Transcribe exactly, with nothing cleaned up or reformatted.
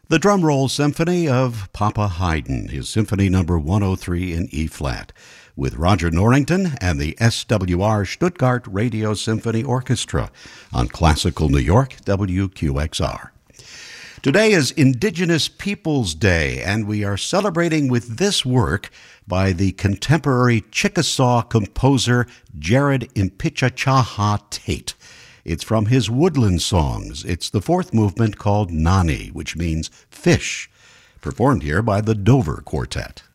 The Drum Roll Symphony of Papa Haydn, his Symphony Number one oh three in E-flat, with Roger Norrington and the S W R Stuttgart Radio Symphony Orchestra on Classical New York, W Q X R. Today is Indigenous Peoples Day, and we are celebrating with this work by the contemporary Chickasaw composer Jared Impichachaha Tate. It's from his Woodland Songs. It's the fourth movement called Nani, which means fish, performed here by the Dover Quartet.